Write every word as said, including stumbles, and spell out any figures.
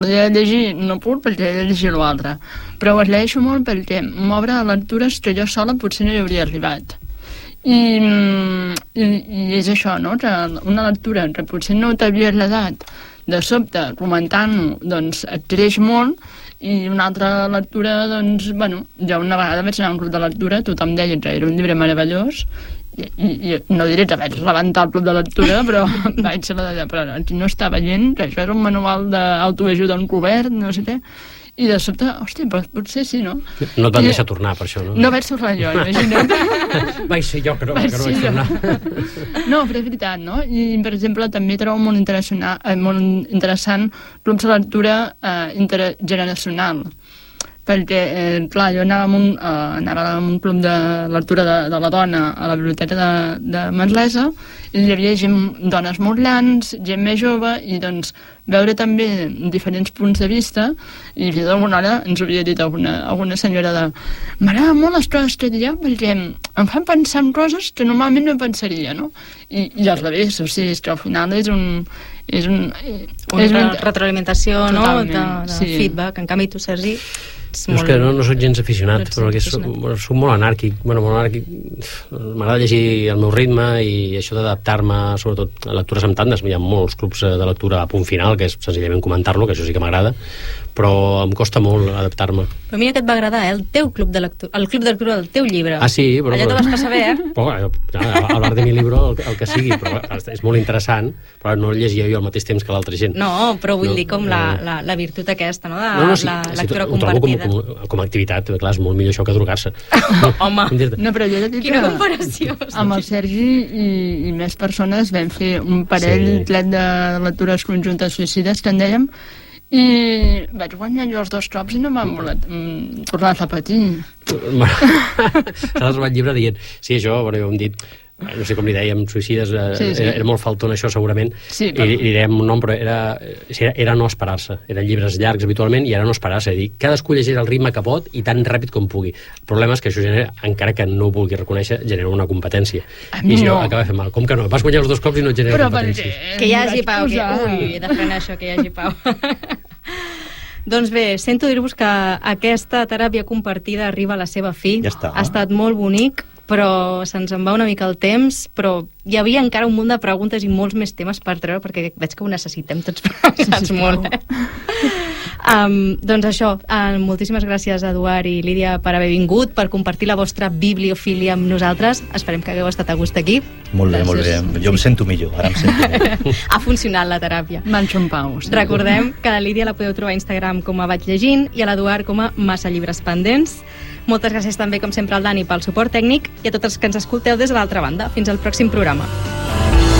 de llegir no puc perquè he de llegir l'altre, però es llegeixo molt perquè m'obre a lectures que jo sola potser no hi hauria arribat. I, i, i és això, no? Que una lectura que potser no t'havies legat, de sobte, comentant-ho, doncs et creix molt, i una altra lectura, doncs, bueno, jo una vegada vaig anar a un club de lectura, tothom deia que era un llibre meravellós, i, i, i no diré que vaig rebentar el club de lectura, però vaig ser la d'allà, però aquí no està veient que això és un manual d'autoajuda encobert, no sé què, i de sobte, hòstia, potser sí, no? No et van deixar tornar per això, no? No vaig tornar jo, imagina't. Vaig ser jo, que no vaig, que no vaig tornar. No, però és veritat, no? I, per exemple, també trobo molt interessant, eh, molt interessant clubs de lectura eh, intergeneracional. Perquè, eh, clar, jo anava amb un, eh, anava amb un club de lectura de, de la dona a la biblioteca de, de Manresa, i hi havia gent, dones molt grans, gent més jove, i doncs veure també diferents punts de vista, i fins d'alguna hora ens havia dit alguna, alguna senyora de m'agrada molt les coses que dieu perquè em fan pensar en coses que normalment no pensaria, no? I, i al revés, o sigui, és que al final és un... És un una és un... retroalimentació, no? De, de sí. Feedback. En canvi, tu, Sergi, no, és que no, no soc gens aficionat, no però perquè soc, soc molt anàrquic. Bueno, molt anàrquic. M'agrada llegir al meu ritme i això d'adaptar-me, sobretot a lectures amb tandes. Hi ha molts clubs de lectura a punt final, que és senzillament comentar-lo, que això sí que m'agrada, però em costa molt adaptar-me. Però mira que et va agradar, eh? El teu club de lectura, el club de lectura del teu llibre. Ah, sí? Però, allà t'ho vas passar bé, eh? Però, al bar de mi libro, el, el que sigui, però és molt interessant, però no el llegia jo al mateix temps que l'altra gent. No, però vull no, dir com la, la, la virtut aquesta, no? De no, no, sí, la sí, lectura ho compartida. Com, com, com a activitat, clar, és molt millor això que drogar-se. Home, no, però jo dic quina que comparació. Amb el Sergi i, i més persones vam fer un parell sí. tret de lectures conjuntes suïcides, que en dèiem, i vaig guanyar jo els dos cops i no m'han volat mm, tornar a repetir. S'ha trobat llibre dient, sí, això, bueno, jo hem dit, no sé com li dèiem, suïcides, sí, sí. Era, era molt faltón això segurament, sí, però... i li dèiem un nom, però era, era, era no esperar-se, eren llibres llargs habitualment i era no esperar-se, és a dir, cadascú llegeix el ritme que pot i tan ràpid com pugui. El problema és que això genera, encara que no ho vulgui reconèixer, genera una competència. I això no. Acaba fent mal. Com que no? Vas guanyar els dos cops i no genera però competència. Perquè... Que hi hagi pau, que... Ui, he de frenar això, que hi hagi pau. Doncs bé, sento dir-vos que aquesta teràpia compartida arriba a la seva fi. Ja està. Ha estat molt bonic, però se'ns en va una mica el temps, però hi havia encara un munt de preguntes i molts més temes per treure, perquè veig que ho necessitem tots pensats sí, sí, molt. Eh? um, doncs això, uh, moltíssimes gràcies Eduard i Lídia per haver vingut, per compartir la vostra bibliofília amb nosaltres. Esperem que hagueu estat a gust aquí. Molt bé, gràcies. Molt bé. Jo em sento millor, ara em sento millor. Ha funcionat la teràpia. Manxo en pau. Sí. Recordem que la Lídia la podeu trobar a Instagram com a Vaig Llegint i a l'Eduard com a Massa Llibres Pendents. Moltes gràcies també, com sempre, al Dani pel suport tècnic i a tots els que ens escolteu des de l'altra banda. Fins al pròxim programa.